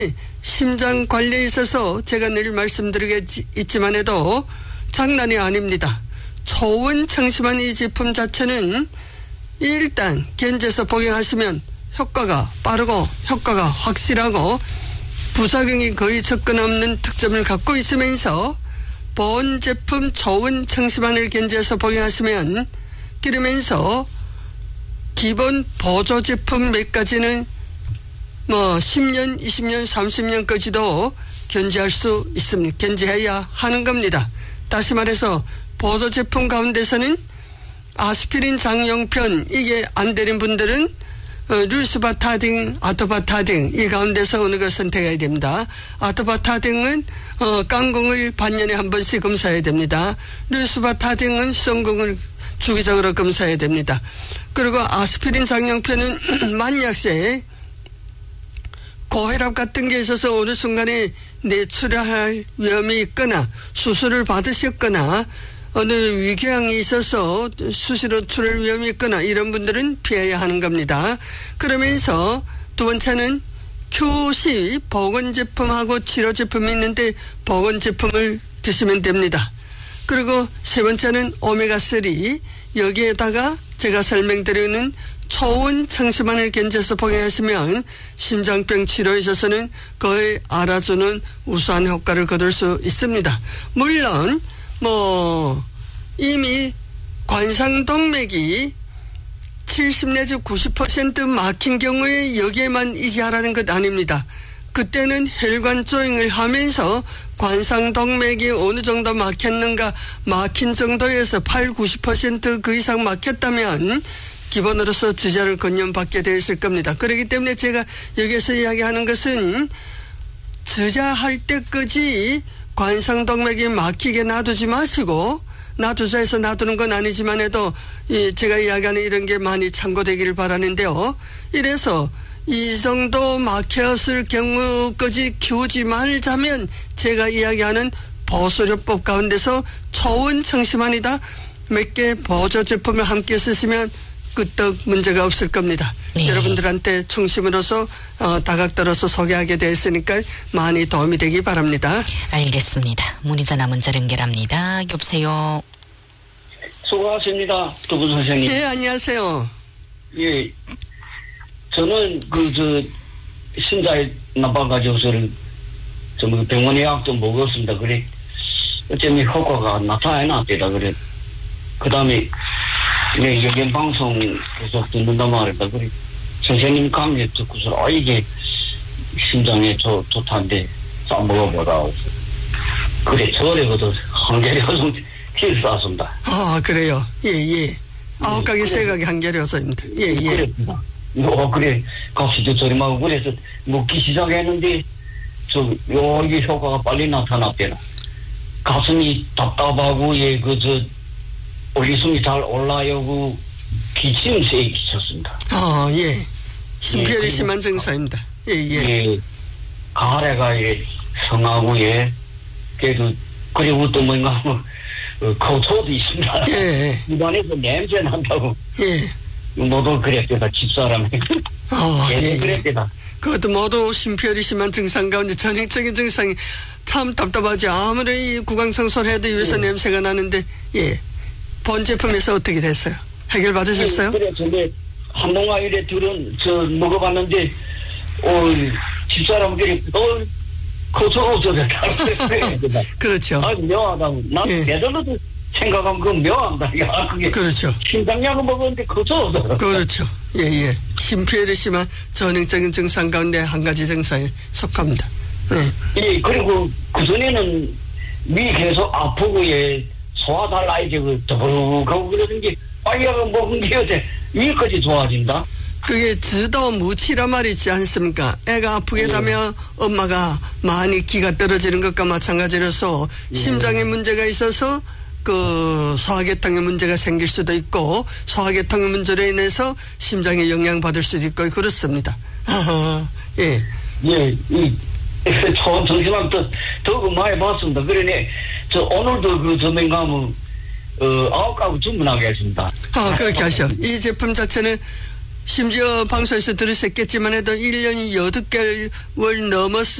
심장 관리에 있어서 제가 늘 말씀드리겠지만 해도 장난이 아닙니다. 초원 청심환 이 제품 자체는 일단 견제해서 복용하시면 효과가 빠르고 효과가 확실하고 부작용이 거의 접근 없는 특점을 갖고 있으면서 본 제품 초원 청심환을 견제해서 복용하시면 그러면서 기본 보조 제품 몇 가지는 10년, 20년, 30년까지도 견제할 수 있습니다. 견제해야 하는 겁니다. 다시 말해서 보조 제품 가운데서는 아스피린 장용편 이게 안 되는 분들은 루스바타딩, 아토바타딩 이 가운데서 어느 걸 선택해야 됩니다. 아토바타딩은 깡공을 반년에 한 번씩 검사해야 됩니다. 루스바타딩은 성공을 주기적으로 검사해야 됩니다. 그리고 아스피린 장용편은 만약에 고혈압 같은 게 있어서 어느 순간에 뇌출혈할 위험이 있거나 수술을 받으셨거나 어느 위궤양이 있어서 수시로 출혈 위험이 있거나 이런 분들은 피해야 하는 겁니다. 그러면서 두 번째는 QC 보건제품하고 치료제품이 있는데 보건제품을 드시면 됩니다. 그리고 세 번째는 오메가3 여기에다가 제가 설명드리는 초원 청심환을 견제해서 복용하시면 심장병 치료에 있어서는 거의 알아주는 우수한 효과를 거둘 수 있습니다. 물론 이미 관상동맥이 70 내지 90% 막힌 경우에 여기에만 의지하라는 것 아닙니다. 그때는 혈관 조잉을 하면서 관상동맥이 어느 정도 막혔는가 막힌 정도에서 80, 90% 그 이상 막혔다면 기본으로서 주자를 건염받게 되어 있을 겁니다. 그렇기 때문에 제가 여기서 이야기하는 것은 주자할 때까지 관상동맥이 막히게 놔두지 마시고 놔두자해서 놔두는 건 아니지만 해도 제가 이야기하는 이런 게 많이 참고되기를 바라는데요. 이래서 이 정도 막혔을 경우까지 키우지 말자면 제가 이야기하는 보수요법 가운데서 초원 청심환이다 몇 개 보조 제품을 함께 쓰시면 끄떡 문제가 없을 겁니다. 네. 여러분들한테 중심으로서 다각도로서 소개하게 되었으니까 많이 도움이 되기 바랍니다. 알겠습니다. 문의자 남은 자 연결합니다. 여보세요. 수고하십니다. 두 분 선생님. 네, 안녕하세요. 예. 저는 신장이 나빠가지고 좀 병원에 약 좀 먹었습니다. 그래. 어쩌면 효과가 나타나더라. 그래. 그 다음에 여기 방송 계속 듣는단 말이다. 그래. 선생님 강의 듣고서 이게 심장에 좋다는데 싸 먹어보라. 그래. 저래거든 한겨레 좀 필수했습니다. 아, 그래요. 예. 9가게 3가게 한겨레어서입니다. 예. 그랬구나. 그래. 값이 저렴하고 그래서 먹기 시작했는데 여기 효과가 빨리 나타났대나. 가슴이 답답하고 올리숨이 잘 올라오고 기침세에 기쳤습니다. 아, 예. 심혈이 심한 증상입니다. 예. 가래가 성하고 그리고 또 뭔가 거초도 있습니다. 예. 입안에서 냄새 난다고. 예. 모두 그랬대다 집사람이. 예. 그랬대다. 그것도 모두 심혈이 심한 증상 가운데 전형적인 증상이 참 답답하지. 아무리 구강청소를 해도 입에서 냄새가 나는데 본 제품에서 어떻게 됐어요? 해결 받으셨어요? 그래, 근데 한동안 먹어봤는데 집사람들이 거쳐가 없어졌다. 그렇죠. 묘하다고. 나는 예전에도 생각하면 그건 묘한다. 그게 그렇죠. 심장약을 먹었는데 거쳐서. 그렇죠. 예. 심폐를 심한 전형적인 증상 가운데 한 가지 증상에 속합니다. 예, 그리고 그전에는 위 계속 아프고 소화달라 더부룩하고 그러는 게 약을 먹은 게 어때 위까지 좋아진다. 그게 지도 무치라 말이지 않습니까? 애가 아프게 되면 엄마가 많이 기가 떨어지는 것과 마찬가지로서 심장에 문제가 있어서 소화계통에 문제가 생길 수도 있고 소화계통의 문제로 인해서 심장에 영향받을 수도 있고 그렇습니다. 예. 초원 정신만 더 많이 봤습니다. 그러네. 오늘도 저명 가면 9가구 주문하겠습니다. 그렇게 하셔. 이 제품 자체는 심지어 방송에서 들으셨겠지만 해도 1년이 8개월 넘었